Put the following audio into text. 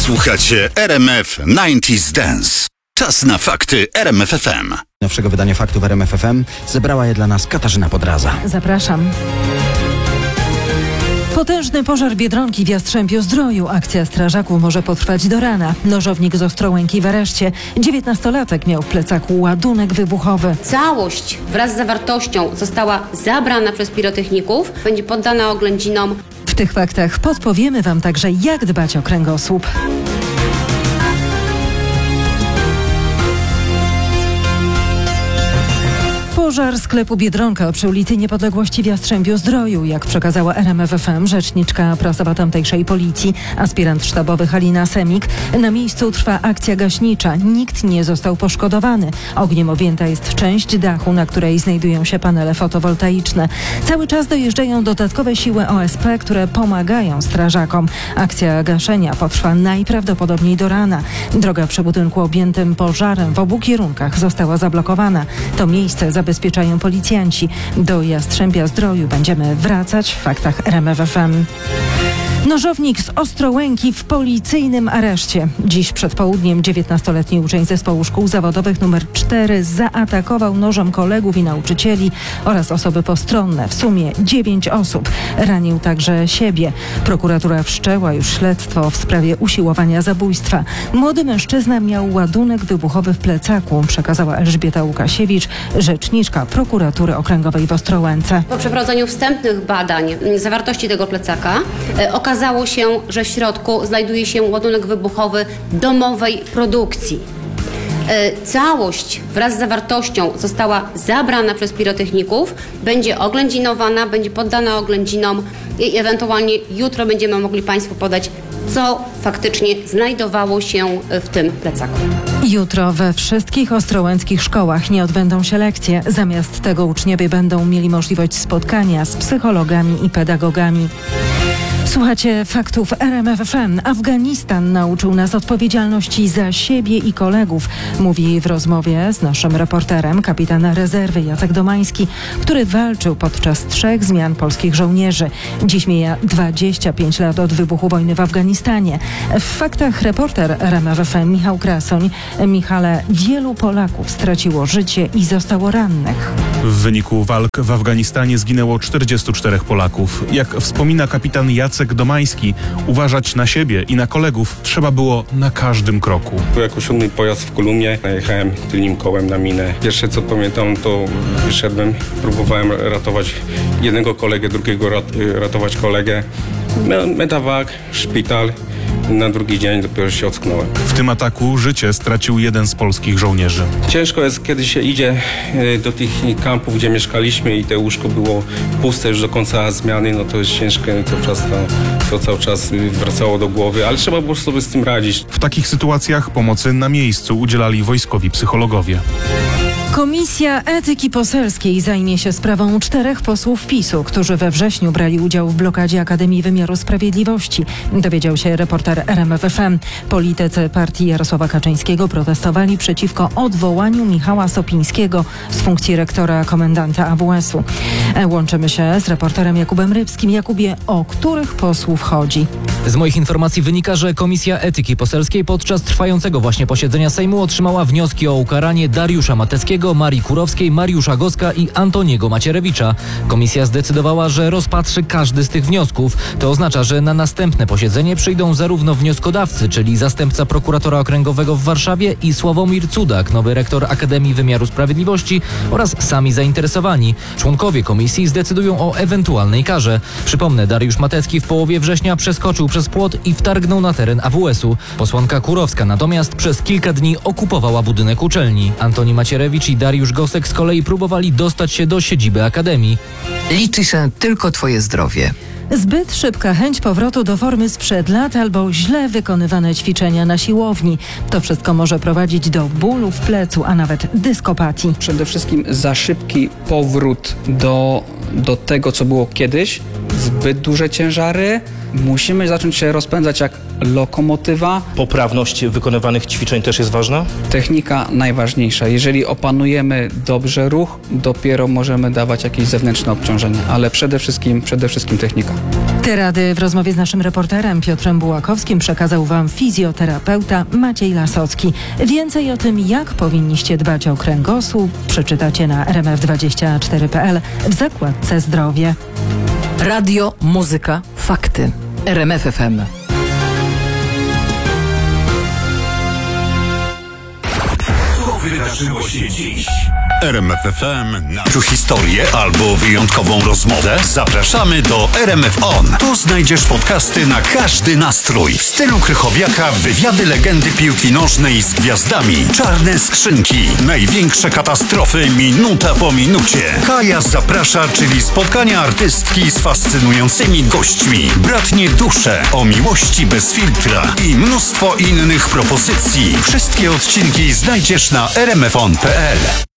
Słuchacie RMF 90s Dance. Czas na fakty RMF FM. Nowszego wydania faktów RMF FM zebrała je dla nas Katarzyna Podraza. Zapraszam. Potężny pożar Biedronki w Jastrzębiu-Zdroju. Akcja strażaków może potrwać do rana. Nożownik z Ostrołęki w areszcie. 19-latek miał w plecaku ładunek wybuchowy. Całość wraz z zawartością została zabrana przez pirotechników. Będzie poddana oględzinom. W tych faktach podpowiemy Wam także, jak dbać o kręgosłup. Pożar sklepu Biedronka przy ulicy Niepodległości w Jastrzębiu-Zdroju. Jak przekazała RMF FM rzeczniczka prasowa tamtejszej policji, aspirant sztabowy Halina Semik, na miejscu trwa akcja gaśnicza. Nikt nie został poszkodowany. Ogniem objęta jest część dachu, na której znajdują się panele fotowoltaiczne. Cały czas dojeżdżają dodatkowe siły OSP, które pomagają strażakom. Akcja gaszenia potrwa najprawdopodobniej do rana. Droga przy budynku objętym pożarem w obu kierunkach została zablokowana. To miejsce zabezpieczają policjanci. Do Jastrzębia-Zdroju będziemy wracać w faktach RMF FM. Nożownik z Ostrołęki w policyjnym areszcie. Dziś przed południem 19-letni uczeń zespołu szkół zawodowych nr 4 zaatakował nożem kolegów i nauczycieli oraz osoby postronne. W sumie 9 osób. Ranił także siebie. Prokuratura wszczęła już śledztwo w sprawie usiłowania zabójstwa. Młody mężczyzna miał ładunek wybuchowy w plecaku, przekazała Elżbieta Łukasiewicz, rzeczniczka prokuratury okręgowej w Ostrołęce. Po przeprowadzeniu wstępnych badań zawartości tego plecaka okazało się, że w środku znajduje się ładunek wybuchowy domowej produkcji. Całość wraz z zawartością została zabrana przez pirotechników, będzie oględzinowana, będzie poddana oględzinom i ewentualnie jutro będziemy mogli Państwu podać, co faktycznie znajdowało się w tym plecaku. Jutro we wszystkich ostrołęckich szkołach nie odbędą się lekcje. Zamiast tego uczniowie będą mieli możliwość spotkania z psychologami i pedagogami. Słuchacie faktów RMF FM. Afganistan nauczył nas odpowiedzialności za siebie i kolegów, mówi w rozmowie z naszym reporterem kapitan rezerwy Jacek Domański, który walczył podczas 3 zmian polskich żołnierzy. Dziś mija 25 lat od wybuchu wojny w Afganistanie. W faktach reporter RMF FM Michał Krasoń. Michale, wielu Polaków straciło życie i zostało rannych. W wyniku walk w Afganistanie zginęło 44 Polaków. Jak wspomina kapitan Jacek Domański, uważać na siebie i na kolegów trzeba było na każdym kroku. Jako 7. pojazd w kolumnie najechałem tylnym kołem na minę. Pierwsze co pamiętam, to wyszedłem, próbowałem ratować jednego kolegę, drugiego ratować kolegę. Medevac, szpital. Na drugi dzień dopiero się ocknąłem. W tym ataku życie stracił jeden z polskich żołnierzy. Ciężko jest, kiedy się idzie do tych kampów, gdzie mieszkaliśmy i te łóżko było puste już do końca zmiany, no to jest ciężkie, to cały czas wracało do głowy, ale trzeba było sobie z tym radzić. W takich sytuacjach pomocy na miejscu udzielali wojskowi psychologowie. Komisja Etyki Poselskiej zajmie się sprawą 4 posłów PiS-u, którzy we wrześniu brali udział w blokadzie Akademii Wymiaru Sprawiedliwości. Dowiedział się reporter RMF FM. Politycy partii Jarosława Kaczyńskiego protestowali przeciwko odwołaniu Michała Sopińskiego z funkcji rektora komendanta AWS-u. Łączymy się z reporterem Jakubem Rybskim. Jakubie, o których posłów chodzi? Z moich informacji wynika, że Komisja Etyki Poselskiej podczas trwającego właśnie posiedzenia Sejmu otrzymała wnioski o ukaranie Dariusza Mateckiego, Marii Kurowskiej, Mariusza Goska i Antoniego Macierewicza. Komisja zdecydowała, że rozpatrzy każdy z tych wniosków. To oznacza, że na następne posiedzenie przyjdą zarówno wnioskodawcy, czyli zastępca prokuratora okręgowego w Warszawie i Sławomir Cudak, nowy rektor Akademii Wymiaru Sprawiedliwości oraz sami zainteresowani. Członkowie komisji zdecydują o ewentualnej karze. Przypomnę, Dariusz Matecki w połowie września przeskoczył przez płot i wtargnął na teren AWS-u. Posłanka Kurowska natomiast przez kilka dni okupowała budynek uczelni. Antoni Macierewicz i Dariusz Gosek z kolei próbowali dostać się do siedziby Akademii. Liczy się tylko Twoje zdrowie. Zbyt szybka chęć powrotu do formy sprzed lat albo źle wykonywane ćwiczenia na siłowni. To wszystko może prowadzić do bólu w plecu, a nawet dyskopatii. Przede wszystkim za szybki powrót do tego, co było kiedyś. Zbyt duże ciężary. Musimy zacząć się rozpędzać jak lokomotywa. Poprawność wykonywanych ćwiczeń też jest ważna? Technika najważniejsza. Jeżeli opanujemy dobrze ruch, dopiero możemy dawać jakieś zewnętrzne obciążenie, ale przede wszystkim technika. Te rady w rozmowie z naszym reporterem Piotrem Bułakowskim przekazał Wam fizjoterapeuta Maciej Lasocki. Więcej o tym, jak powinniście dbać o kręgosłup, przeczytacie na rmf24.pl w zakładce zdrowie. Radio, muzyka, fakty. RMF FM. Wydarzyło się dziś. RMF FM na historię albo wyjątkową rozmowę. Zapraszamy do RMF On. Tu znajdziesz podcasty na każdy nastrój. W stylu Krychowiaka wywiady legendy piłki nożnej z gwiazdami. Czarne skrzynki. Największe katastrofy minuta po minucie. Kaja zaprasza, czyli spotkania artystki z fascynującymi gośćmi. Bratnie dusze o miłości bez filtra i mnóstwo innych propozycji. Wszystkie odcinki znajdziesz na rmfon.pl.